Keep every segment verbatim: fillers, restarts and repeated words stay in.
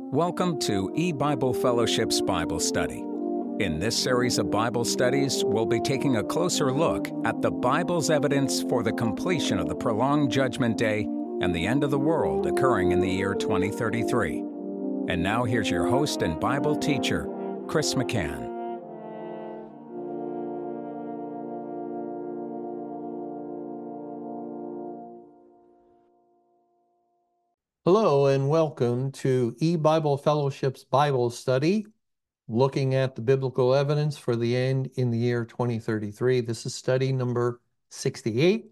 Welcome to E-Bible Fellowship's Bible Study. In this series of Bible studies, we'll be taking a closer look at the Bible's evidence for the completion of the prolonged Judgment Day and the end of the world occurring in the year twenty thirty-three. And now here's your host and Bible teacher, Chris McCann. Hello and welcome to E-Bible Fellowship's Bible Study, looking at the biblical evidence for the end in the year twenty thirty-three. This is study number sixty-eight.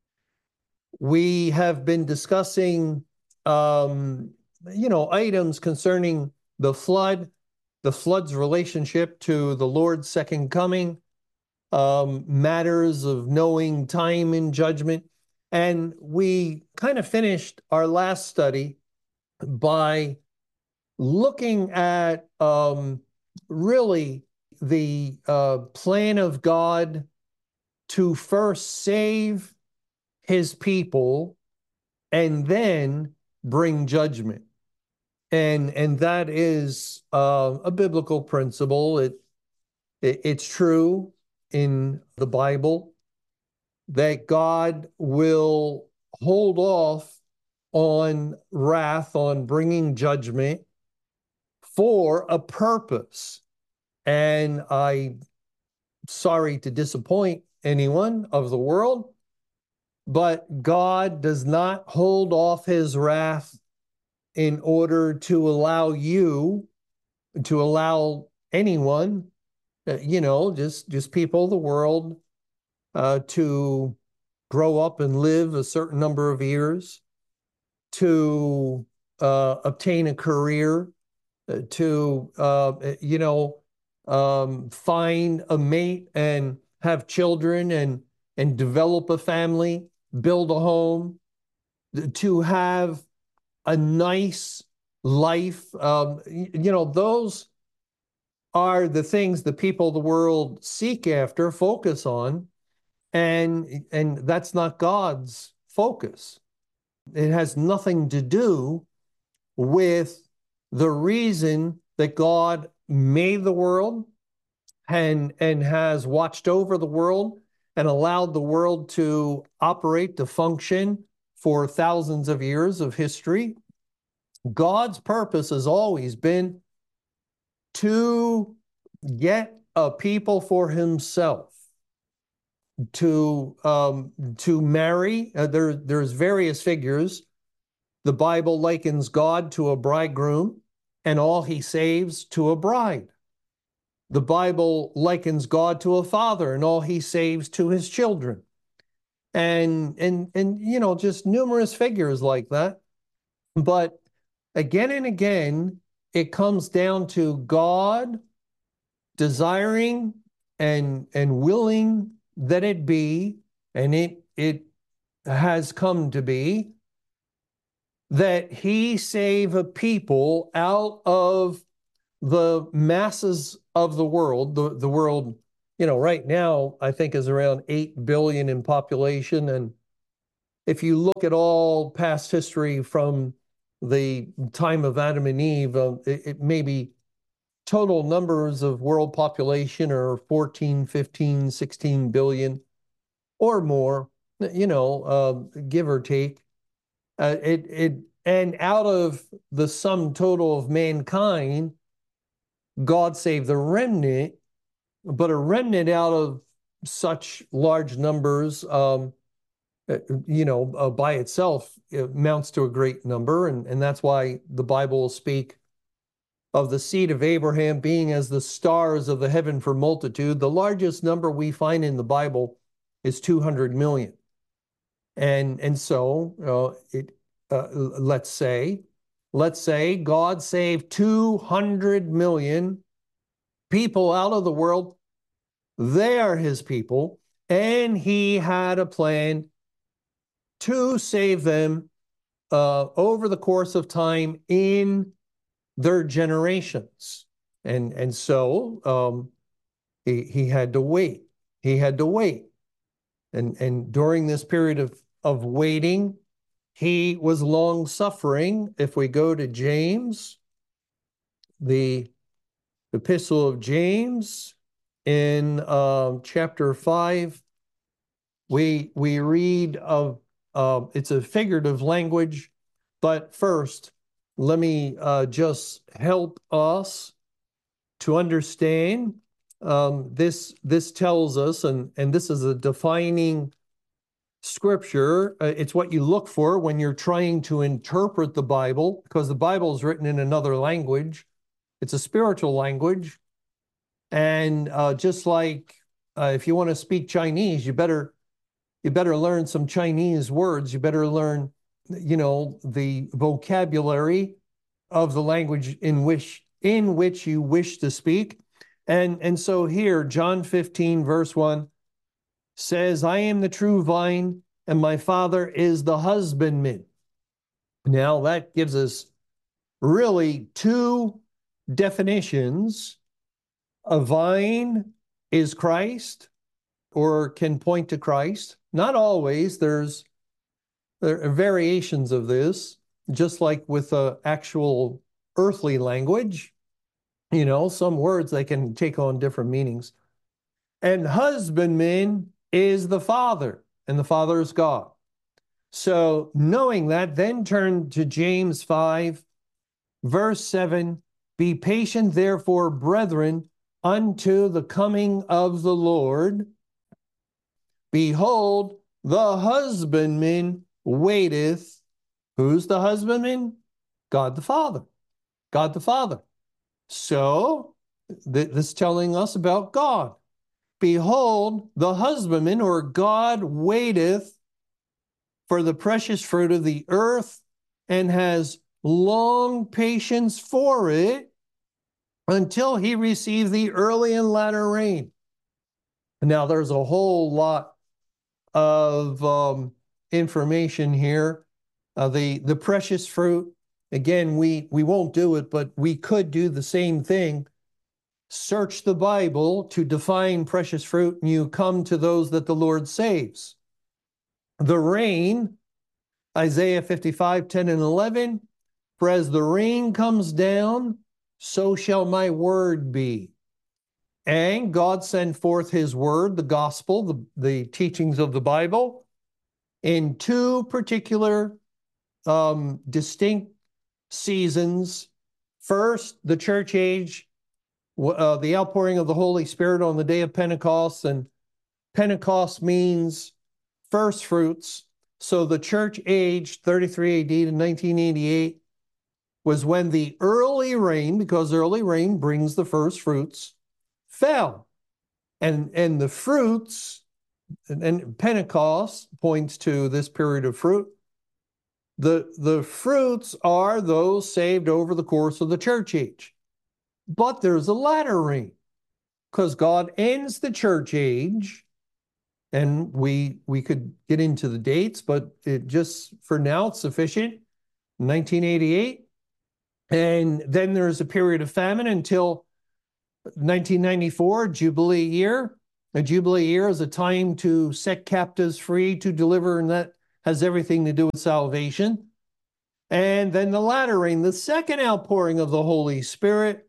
We have been discussing, um, you know, items concerning the flood, the flood's relationship to the Lord's second coming, um, matters of knowing time and judgment. And we kind of finished our last study by looking at um, really the uh, plan of God to first save his people and then bring judgment. And, and that is uh, a biblical principle. It, it it's true in the Bible that God will hold off on wrath, on bringing judgment for a purpose. And I'm sorry to disappoint anyone of the world, but God does not hold off his wrath in order to allow you, to allow anyone, uh, you know, just, just people of the world, Uh, to grow up and live a certain number of years, to uh, obtain a career, uh, to, uh, you know, um, find a mate and have children and, and develop a family, build a home, to have a nice life. Um, you know, those are the things the people of the world seek after, focus on. And, and that's not God's focus. It has nothing to do with the reason that God made the world and, and has watched over the world and allowed the world to operate, to function for thousands of years of history. God's purpose has always been to get a people for himself. To um, to marry. Uh, there, there's various figures. The Bible likens God to a bridegroom and all he saves to a bride. The Bible likens God to a father and all he saves to his children. And, and, and you know, just numerous figures like that. But again and again, it comes down to God desiring and, and willing that it be, and it it has come to be, that he save a people out of the masses of the world. The, the world, you know, right now, I think is around eight billion in population. And if you look at all past history from the time of Adam and Eve, uh, it, it may be total numbers of world population are fourteen, fifteen, sixteen billion. Or more, you know, uh, give or take. Uh, it it and out of the sum total of mankind, God saved the remnant, but a remnant out of such large numbers, um, you know, uh, by itself it amounts to a great number, and and that's why the Bible will speak of the seed of Abraham being as the stars of the heaven for multitude. The largest number we find in the Bible is two hundred million. And, and so uh, it, uh, let's say, let's say God saved two hundred million people out of the world. They are his people. And he had a plan to save them uh, over the course of time in their generations. And, and so um, he, he had to wait. He had to wait. And, and during this period of, of waiting, he was long suffering. If we go to James, the Epistle of James in um, chapter five. We, we read of, uh, it's a figurative language, but first, let me uh, just help us to understand. Um, this, this tells us, and, and this is a defining scripture. Uh, it's what you look for when you're trying to interpret the Bible, because the Bible is written in another language. It's a spiritual language. And uh, just like uh, if you want to speak Chinese, you better you better learn some Chinese words. You better learn, you know, the vocabulary of the language in which in which you wish to speak. And, and so here, John fifteen, verse one says, I am the true vine, and my Father is the husbandman. Now that gives us really two definitions. A vine is Christ, or can point to Christ. Not always. There's there are variations of this, just like with uh, actual earthly language. You know, some words, they can take on different meanings. And husbandman is the Father, and the Father is God. So knowing that, then turn to James five, verse seven. Be patient, therefore, brethren, unto the coming of the Lord. Behold, the husbandman waiteth. Who's the husbandman? God the Father. God the Father. So, th- this is telling us about God. Behold, the husbandman, or God, waiteth for the precious fruit of the earth, and has long patience for it, until he receive the early and latter rain. Now, there's a whole lot of um, information here. Uh, the, the precious fruit, again, we, we won't do it, but we could do the same thing. Search the Bible to define precious fruit, and you come to those that the Lord saves. The rain, Isaiah fifty-five, ten and eleven, for as the rain comes down, so shall my word be. And God sent forth his word, the gospel, the, the teachings of the Bible, in two particular um, distinct seasons. First, the church age, uh, the outpouring of the Holy Spirit on the day of Pentecost, and Pentecost means first fruits. So the church age, thirty-three A D to nineteen eighty-eight, was when the early rain, because early rain brings the first fruits, fell. And, and the fruits, and, and Pentecost points to this period of fruit. The, the fruits are those saved over the course of the church age. But there's a latter rain, because God ends the church age, and we, we could get into the dates, but it just, for now, it's sufficient, nineteen eighty-eight. And then there's a period of famine until nineteen ninety-four, Jubilee year. A Jubilee year is a time to set captives free, to deliver, and that has everything to do with salvation. And then the latter rain, the second outpouring of the Holy Spirit,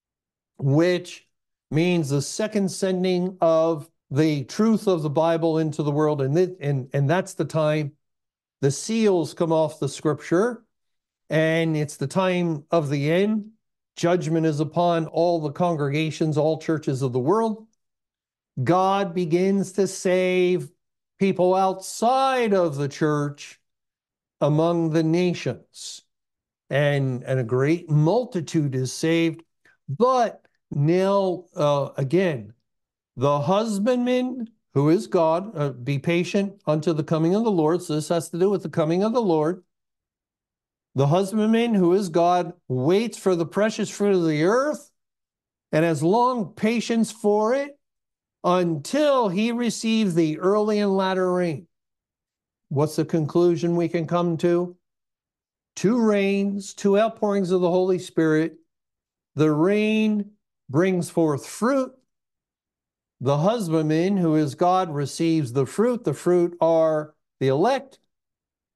which means the second sending of the truth of the Bible into the world. And, th- and, and that's the time the seals come off the scripture, and it's the time of the end. Judgment is upon all the congregations, all churches of the world. God begins to save people outside of the church among the nations. And, and a great multitude is saved. But now, uh, again, the husbandman, who is God, uh, be patient unto the coming of the Lord. So this has to do with the coming of the Lord. The husbandman, who is God, waits for the precious fruit of the earth and has long patience for it until he receives the early and latter rain. What's the conclusion we can come to? Two rains, two outpourings of the Holy Spirit. The rain brings forth fruit. The husbandman, who is God, receives the fruit. The fruit are the elect.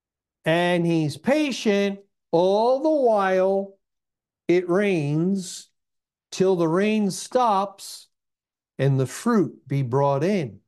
And he's patient all the while it rains till the rain stops and the fruit be brought in.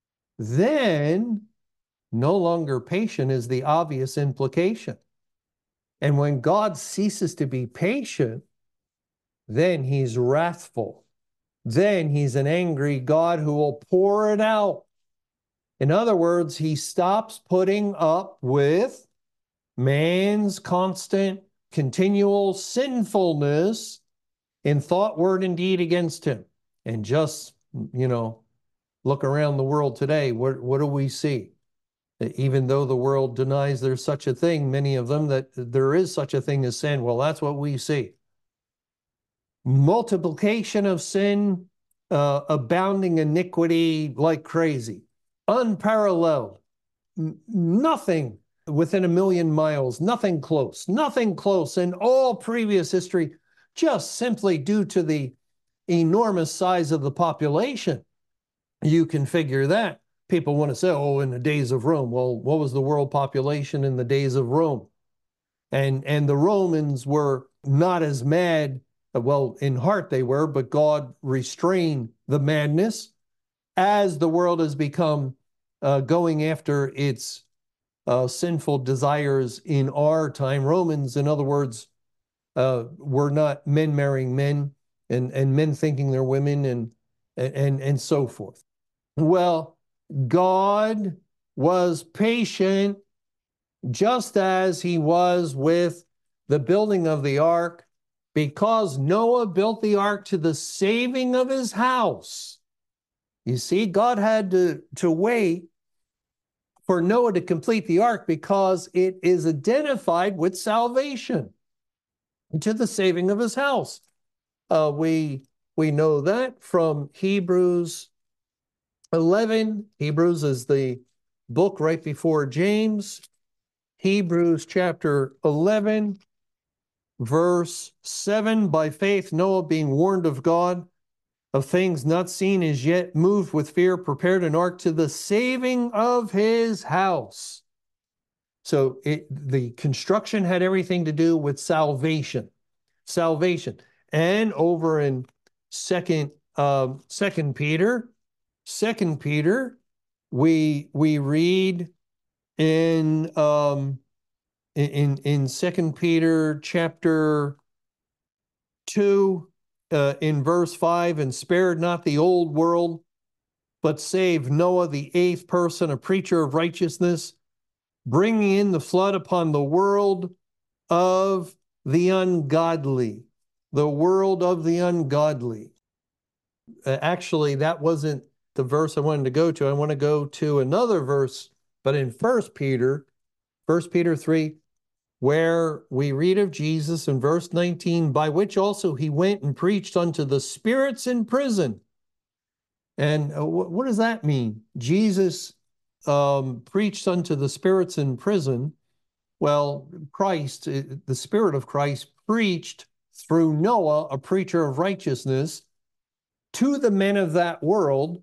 Then no longer patient is the obvious implication. And when God ceases to be patient, then he's wrathful. Then he's an angry God who will pour it out. In other words, he stops putting up with man's constant, continual sinfulness in thought, word, and deed against him. And just, you know, look around the world today. What, what do we see? Even though the world denies there's such a thing, many of them, that there is such a thing as sin. Well, that's what we see. Multiplication of sin, uh, abounding iniquity like crazy, unparalleled, N- nothing within a million miles, nothing close, nothing close in all previous history, just simply due to the enormous size of the population. You can figure that. People want to say, oh, in the days of Rome. Well, what was the world population in the days of Rome? And, and the Romans were not as mad. Well, in heart they were, but God restrained the madness as the world has become uh, going after its uh, sinful desires in our time. Romans, in other words, uh, were not men marrying men and, and men thinking they're women and, and, and so forth. Well, God was patient just as he was with the building of the ark, because Noah built the ark to the saving of his house. You see, God had to, to wait for Noah to complete the ark because it is identified with salvation to the saving of his house. Uh, we, we know that from Hebrews eleven. Hebrews is the book right before James. Hebrews chapter eleven, verse seven, by faith Noah, being warned of God of things not seen as yet, moved with fear, prepared an ark to the saving of his house. So it, the construction had everything to do with salvation. Salvation. And over in second, um, second Peter, second Peter, we we read in um, in in Second Peter chapter two, uh, in verse five, and spared not the old world, but saved Noah, the eighth person, a preacher of righteousness, bringing in the flood upon the world of the ungodly. The world of the ungodly. Uh, actually, that wasn't the verse I wanted to go to. I want to go to another verse, but in First Peter, First Peter three, where we read of Jesus in verse nineteen, by which also he went and preached unto the spirits in prison. And uh, wh- what does that mean? Jesus um, preached unto the spirits in prison. Well, Christ, the Spirit of Christ, preached through Noah, a preacher of righteousness, to the men of that world.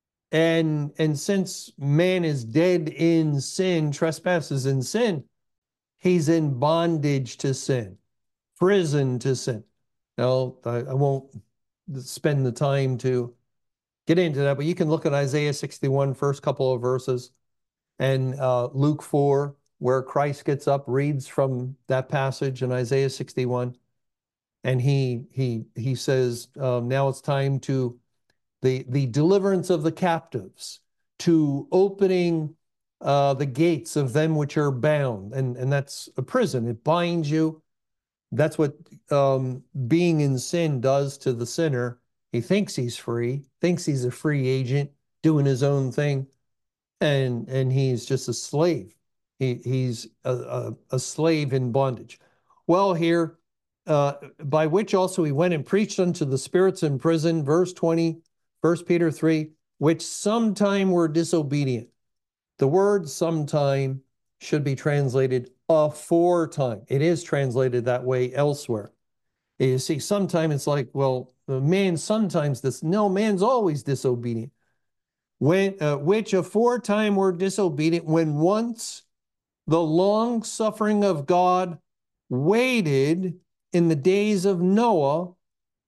And, and since man is dead in sin, trespasses in sin, he's in bondage to sin, prison to sin. Now, I, I won't spend the time to get into that, but you can look at Isaiah sixty-one, first couple of verses, and uh, Luke four, where Christ gets up, reads from that passage in Isaiah sixty-one, and he he he says, um, now it's time to the the deliverance of the captives, to opening uh, the gates of them which are bound, and and that's a prison. It binds you. That's what um, being in sin does to the sinner. He thinks he's free, thinks he's a free agent doing his own thing, and and he's just a slave. He he's a, a, a slave in bondage. Well, here, uh, by which also he went and preached unto the spirits in prison, verse twenty, First Peter three, which sometime were disobedient. The word sometime should be translated aforetime. It is translated that way elsewhere. You see, sometimes it's like, well, man sometimes this. No, man's always disobedient. When, uh, which aforetime were disobedient, when once the long suffering of God waited in the days of Noah,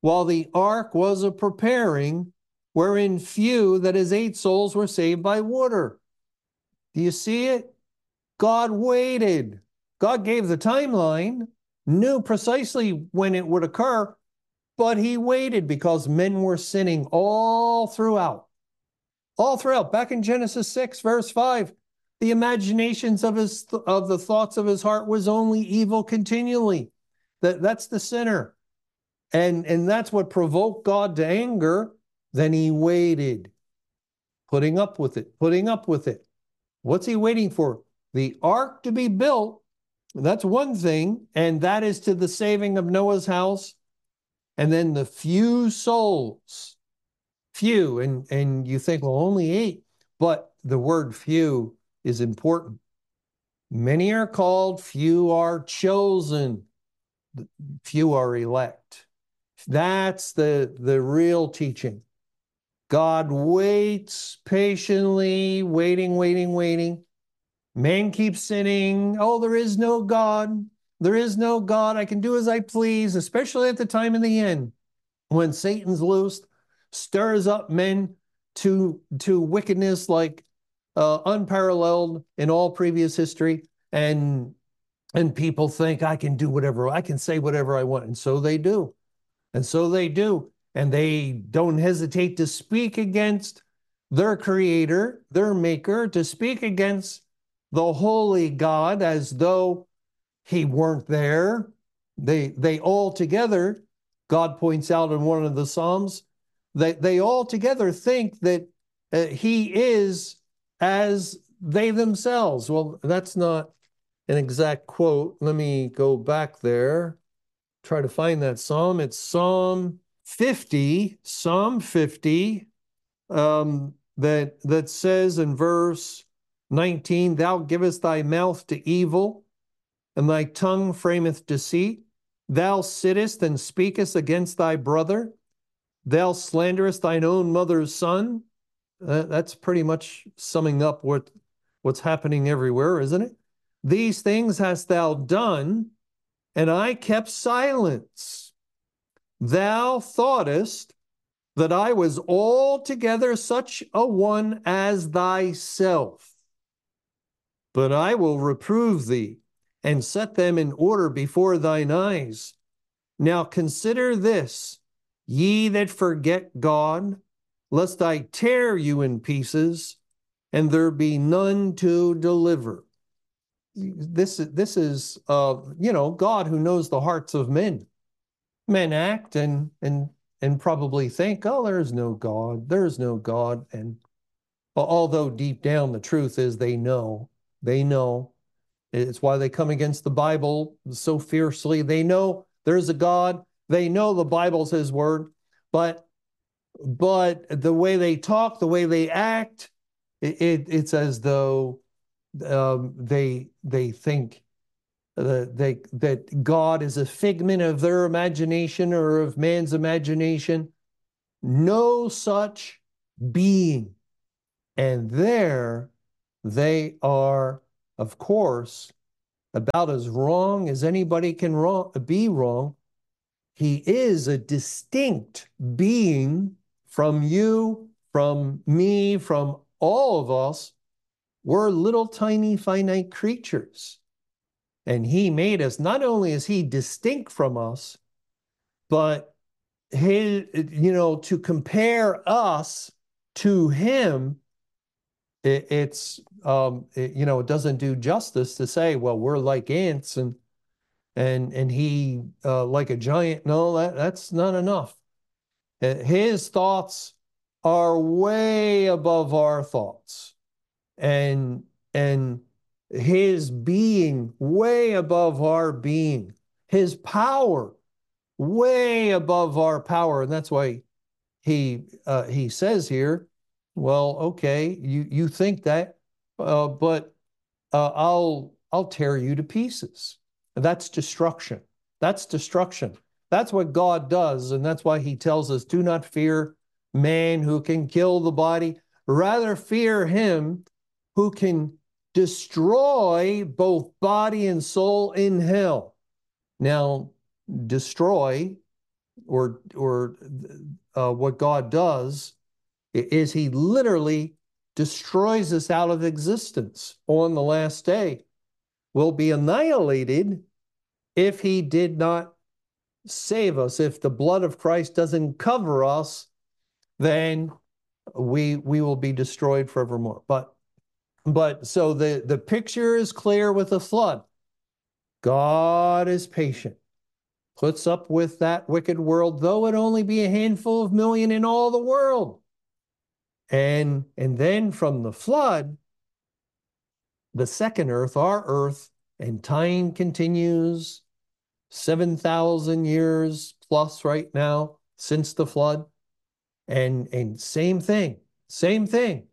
while the ark was a preparing, wherein few, that is eight souls, were saved by water. Do you see it? God waited. God gave the timeline, knew precisely when it would occur, but he waited because men were sinning all throughout. All throughout. Back in Genesis six, verse five, the imaginations of his of the thoughts of his heart was only evil continually. That, that's the sinner. And, and that's what provoked God to anger. Then he waited, putting up with it, putting up with it. What's he waiting for? The ark to be built. That's one thing, and that is to the saving of Noah's house. And then the few souls, few, and, and you think, well, only eight, but the word few is important. Many are called, few are chosen, few are elect. That's the, the real teaching. God waits patiently, waiting, waiting, waiting. Man keeps sinning. Oh, there is no God. There is no God. I can do as I please, especially at the time of the end, when Satan's loosed, stirs up men to, to wickedness like uh, unparalleled in all previous history. And, and people think, I can do whatever, I can say whatever I want. And so they do. And so they do. And they don't hesitate to speak against their creator, their maker, to speak against the holy God as though he weren't there. They, they all together, God points out in one of the Psalms, that they all together think that uh, he is as they themselves. Well, that's not an exact quote. Let me go back there, try to find that Psalm. It's Psalm fifty, Psalm fifty, um, that, that says in verse nineteen, thou givest thy mouth to evil, and thy tongue frameth deceit. Thou sittest and speakest against thy brother. Thou slanderest thine own mother's son. Uh, that's pretty much summing up what, what's happening everywhere, isn't it? These things hast thou done, and I kept silence. Thou thoughtest that I was altogether such a one as thyself. But I will reprove thee, and set them in order before thine eyes. Now consider this, ye that forget God, lest I tear you in pieces, and there be none to deliver. This, this is, uh, you know, God who knows the hearts of men. Men act and, and, and probably think, oh, there is no God, there is no God. And although deep down the truth is they know, they know. It's why they come against the Bible so fiercely. They know there's a God. They know the Bible's his word. But, but the way they talk, the way they act, it, it, it's as though um, they, they think uh, they, that God is a figment of their imagination or of man's imagination. No such being. And there they are, of course, about as wrong as anybody can wrong, be wrong. He is a distinct being from you, from me, from all of us. We're little tiny finite creatures. And he made us, not only is he distinct from us, but his, you know, to compare us to him, it, it's, um, it, you know, it doesn't do justice to say, well, we're like ants and, and, and he uh, like a giant. No, that, that's not enough. His thoughts are way above our thoughts. And, and his being way above our being. His power way above our power. And that's why he, uh, he says here, well, okay, you, you think that, uh, but uh, I'll, I'll tear you to pieces. That's destruction. That's destruction. That's what God does. And that's why he tells us, do not fear man who can kill the body. Rather fear him who can destroy both body and soul in hell. Now, destroy or, or uh, what God does is he literally destroys us out of existence on the last day. We'll be annihilated if he did not save us. If the blood of Christ doesn't cover us, then we we will be destroyed forevermore. But but so the, the picture is clear with the flood. God is patient, puts up with that wicked world, though it only be a handful of million in all the world. And, and then from the flood, the second earth, our earth, and time continues, seven thousand years plus right now since the flood. And, and same thing, same thing.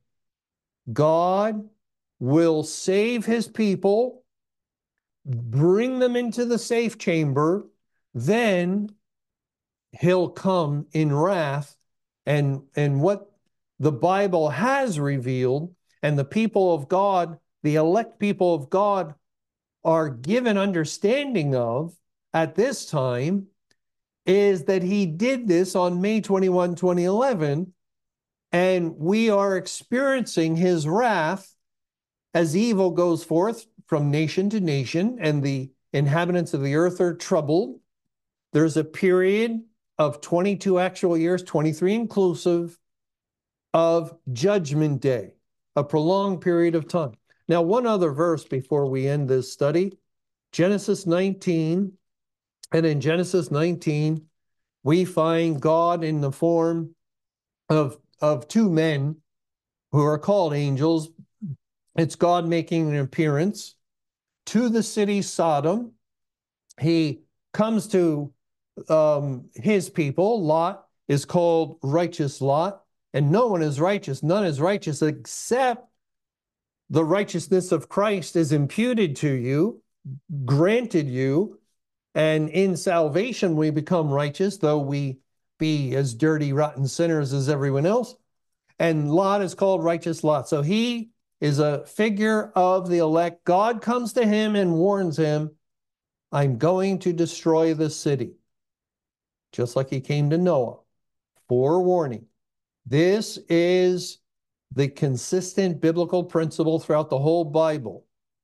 God will save his people, bring them into the safe chamber, then he'll come in wrath. And, and what the Bible has revealed, and the people of God, the elect people of God, are given understanding of at this time, is that he did this on May twenty-first, twenty eleven, and we are experiencing his wrath as evil goes forth from nation to nation, and the inhabitants of the earth are troubled. There's a period of twenty-two actual years, twenty-three inclusive, of Judgment Day, a prolonged period of time. Now, one other verse before we end this study, Genesis nineteen, and in Genesis nineteen, we find God in the form of, of two men who are called angels. It's God making an appearance to the city Sodom. He comes to um, his people. Lot is called righteous Lot, and no one is righteous. None is righteous except the righteousness of Christ is imputed to you, granted you, and in salvation we become righteous, though we be as dirty, rotten sinners as everyone else. And Lot is called righteous Lot. So he is a figure of the elect. God comes to him and warns him, I'm going to destroy the city. Just like he came to Noah, forewarning. This is the consistent biblical principle throughout the whole Bible.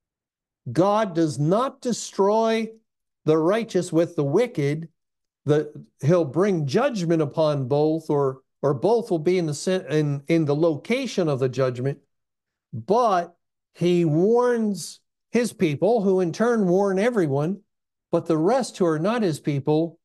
God does not destroy the righteous with the wicked. The, he'll bring judgment upon both, or, or both will be in the, in, in the location of the judgment. But he warns his people, who in turn warn everyone, but the rest who are not his people,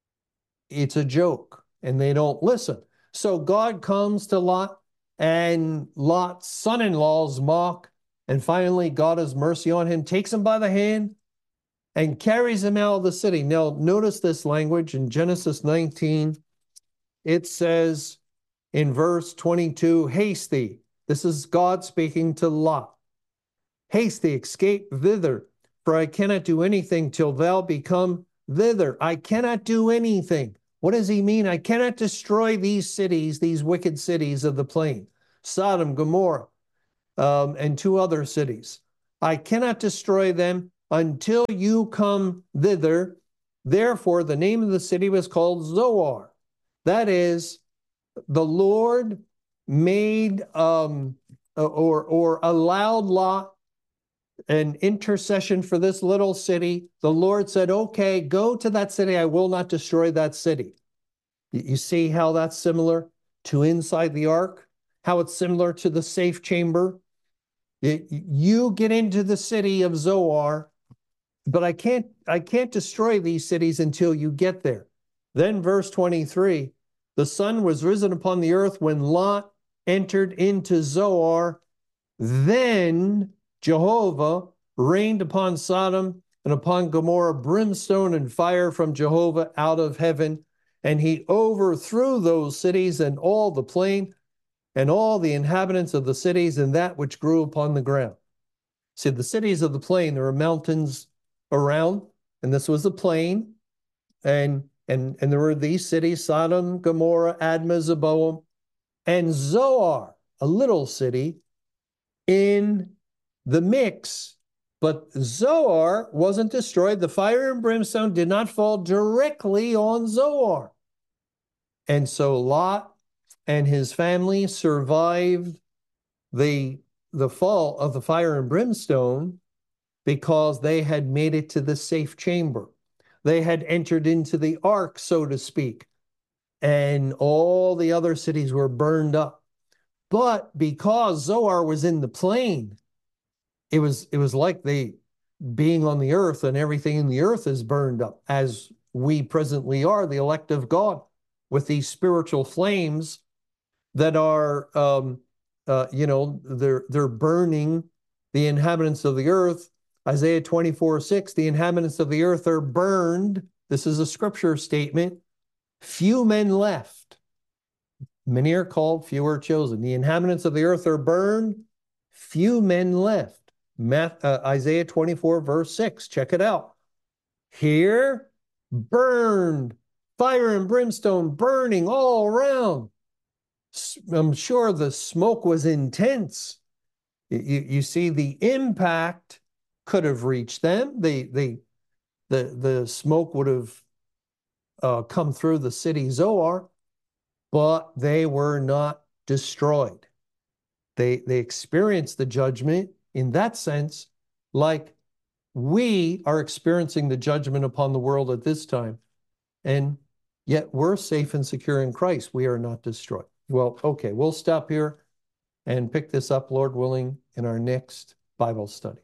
it's a joke, and they don't listen. So God comes to Lot, and Lot's son-in-laws mock, and finally God has mercy on him, takes him by the hand, and carries him out of the city. Now, notice this language in Genesis nineteen. It says in verse twenty-two, haste thee. This is God speaking to Lot. Haste thee, escape thither, for I cannot do anything till thou become thither. I cannot do anything. What does he mean? I cannot destroy these cities, these wicked cities of the plain, Sodom, Gomorrah, um, and two other cities. I cannot destroy them until you come thither. Therefore, the name of the city was called Zoar. That is, the Lord made um, or, or allowed Lot an intercession for this little city. The Lord said, okay, go to that city. I will not destroy that city. You see how that's similar to inside the ark? How it's similar to the safe chamber? You get into the city of Zoar, but I can't, I can't destroy these cities until you get there. Then verse twenty-three, the sun was risen upon the earth when Lot entered into Zoar. Then Jehovah rained upon Sodom and upon Gomorrah brimstone and fire from Jehovah out of heaven, and he overthrew those cities and all the plain and all the inhabitants of the cities and that which grew upon the ground. See, the cities of the plain, there were mountains around, and this was the plain, and and and there were these cities, Sodom, Gomorrah, Admah, Zeboam, and Zoar, a little city, in the mix. But Zoar wasn't destroyed. The fire and brimstone did not fall directly on Zoar. And so Lot and his family survived the, the fall of the fire and brimstone because they had made it to the safe chamber. They had entered into the ark, so to speak, and all the other cities were burned up. But because Zoar was in the plain, it was, it was like they being on the earth, and everything in the earth is burned up, as we presently are, the elect of God, with these spiritual flames that are, um, uh, you know, they're, they're burning the inhabitants of the earth. Isaiah twenty-four six, the inhabitants of the earth are burned. This is a scripture statement. Few men left. Many are called, few are chosen. The inhabitants of the earth are burned. Few men left. Math, uh, Isaiah twenty-four verse six. Check it out. Here, burned. Fire and brimstone burning all around. I'm sure the smoke was intense. You, you see, the impact could have reached them. The, the, the, the smoke would have uh, come through the city Zoar, but they were not destroyed. They, they experienced the judgment in that sense, like we are experiencing the judgment upon the world at this time. And yet we're safe and secure in Christ. We are not destroyed. Well, okay, we'll stop here and pick this up, Lord willing, in our next Bible study.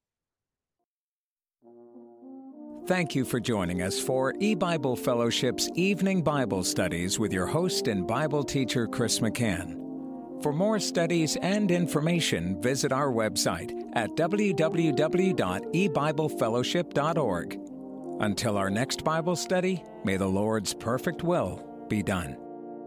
Thank you for joining us for eBible Fellowship's Evening Bible Studies with your host and Bible teacher, Chris McCann. For more studies and information, visit our website at w w w dot e bible fellowship dot org. Until our next Bible study, may the Lord's perfect will be done.